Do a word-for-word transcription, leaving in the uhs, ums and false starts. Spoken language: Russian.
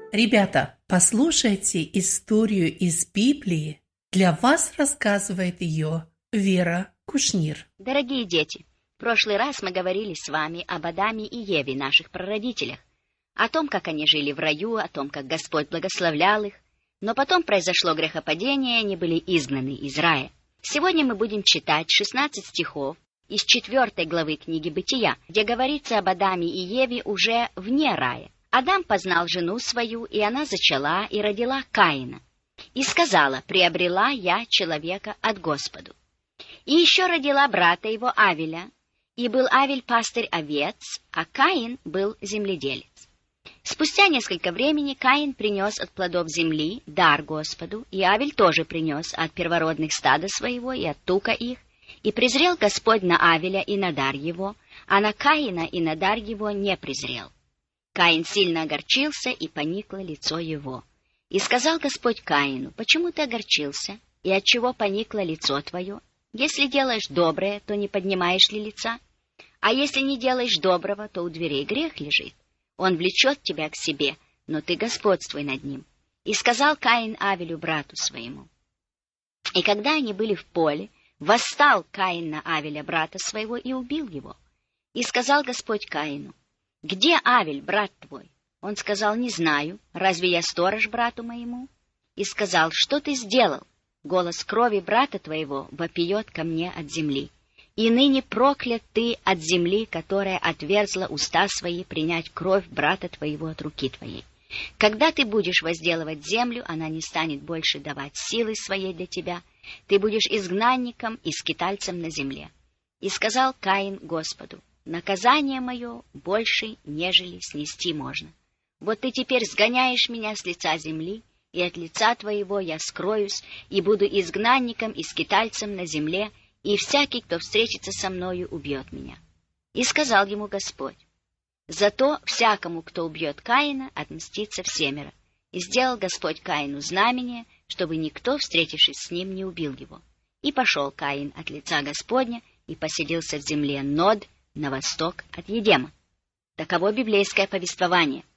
Ребята, послушайте историю из Библии. Для вас рассказывает ее Вера Кушнир. Дорогие дети, в прошлый раз мы говорили с вами об Адаме и Еве, наших прародителях, о том, как они жили в раю, о том, как Господь благословлял их, но потом произошло грехопадение, и они были изгнаны из рая. Сегодня мы будем читать шестнадцать стихов из четвертой главы книги Бытия, где говорится об Адаме и Еве уже вне рая. Адам познал жену свою, и она зачала и родила Каина. И сказала: «Приобрела я человека от Господу». И еще родила брата его Авеля, и был Авель пастырь овец, а Каин был земледелец. Спустя несколько времени Каин принес от плодов земли дар Господу, и Авель тоже принес от первородных стада своего и от тука их, и презрел Господь на Авеля и на дар его, а на Каина и на дар его не презрел. Каин сильно огорчился, и поникло лицо его. И сказал Господь Каину: «Почему ты огорчился, и отчего поникло лицо твое? Если делаешь доброе, то не поднимаешь ли лица? А если не делаешь доброго, то у дверей грех лежит. Он влечет тебя к себе, но ты господствуй над ним». И сказал Каин Авелю, брату своему. И когда они были в поле, восстал Каин на Авеля, брата своего, и убил его. И сказал Господь Каину: «Где Авель, брат твой?» Он сказал: «Не знаю. Разве я сторож брату моему?» И сказал: «Что ты сделал? Голос крови брата твоего вопиет ко мне от земли. И ныне проклят ты от земли, которая отверзла уста свои принять кровь брата твоего от руки твоей. Когда ты будешь возделывать землю, она не станет больше давать силы своей для тебя. Ты будешь изгнанником и скитальцем на земле». И сказал Каин Господу: «Наказание мое больше, нежели снести можно. Вот ты теперь сгоняешь меня с лица земли, и от лица твоего я скроюсь, и буду изгнанником и скитальцем на земле, и всякий, кто встретится со мною, убьет меня». И сказал ему Господь: «Зато всякому, кто убьет Каина, отмстится всемеро». И сделал Господь Каину знамение, чтобы никто, встретившись с ним, не убил его. И пошел Каин от лица Господня, и поселился в земле Нод, на восток от Едема. Таково библейское повествование.